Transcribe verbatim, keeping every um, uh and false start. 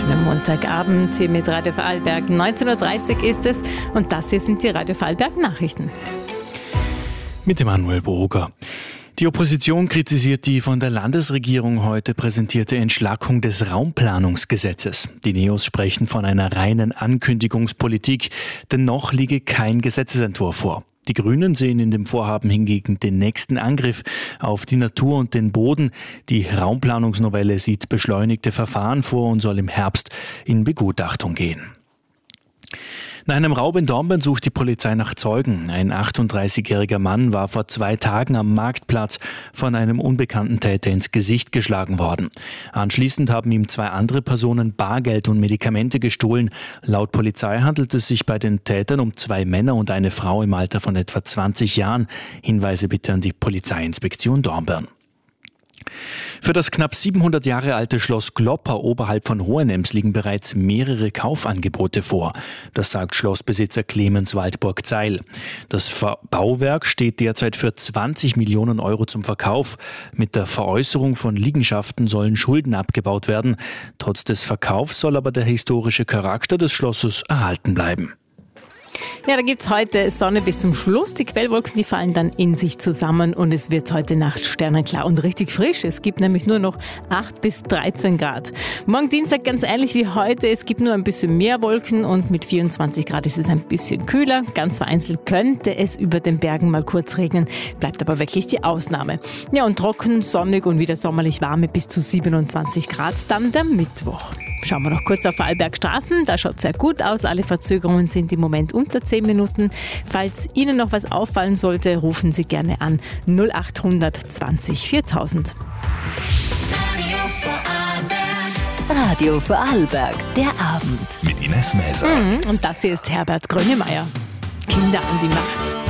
schönen Montagabend hier mit Radio Vorarlberg. neunzehn Uhr dreißig ist es und das hier sind die Radio Vorarlberg Nachrichten. Mit Emanuel Boger. Die Opposition kritisiert die von der Landesregierung heute präsentierte Entschlackung des Raumplanungsgesetzes. Die Neos sprechen von einer reinen Ankündigungspolitik, denn noch liege kein Gesetzesentwurf vor. Die Grünen sehen in dem Vorhaben hingegen den nächsten Angriff auf die Natur und den Boden. Die Raumplanungsnovelle sieht beschleunigte Verfahren vor und soll im Herbst in Begutachtung gehen. Nach einem Raub in Dornbirn sucht die Polizei nach Zeugen. Ein achtunddreißigjähriger Mann war vor zwei Tagen am Marktplatz von einem unbekannten Täter ins Gesicht geschlagen worden. Anschließend haben ihm zwei andere Personen Bargeld und Medikamente gestohlen. Laut Polizei handelt es sich bei den Tätern um zwei Männer und eine Frau im Alter von etwa zwanzig Jahren. Hinweise bitte an die Polizeiinspektion Dornbirn. Für das knapp siebenhundert Jahre alte Schloss Glopper oberhalb von Hohenems liegen bereits mehrere Kaufangebote vor. Das sagt Schlossbesitzer Clemens Waldburg-Zeil. Das Bauwerk steht derzeit für zwanzig Millionen Euro zum Verkauf. Mit der Veräußerung von Liegenschaften sollen Schulden abgebaut werden. Trotz des Verkaufs soll aber der historische Charakter des Schlosses erhalten bleiben. Ja, da gibt's heute Sonne bis zum Schluss. Die Quellwolken, die fallen dann in sich zusammen und es wird heute Nacht sternenklar und richtig frisch. Es gibt nämlich nur noch acht bis dreizehn Grad. Morgen Dienstag ganz ähnlich wie heute. Es gibt nur ein bisschen mehr Wolken und mit vierundzwanzig Grad ist es ein bisschen kühler. Ganz vereinzelt könnte es über den Bergen mal kurz regnen, bleibt aber wirklich die Ausnahme. Ja, und trocken, sonnig und wieder sommerlich warme bis zu siebenundzwanzig Grad dann der Mittwoch. Schauen wir noch kurz auf Vorarlberg Straßen. Da schaut es sehr gut aus. Alle Verzögerungen sind im Moment unter zehn Minuten. Falls Ihnen noch was auffallen sollte, rufen Sie gerne an null acht zwanzig viertausend. Radio Vorarlberg, der Abend. Mit Ines Mäser. Mhm, und das hier ist Herbert Grönemeyer. Kinder an die Macht.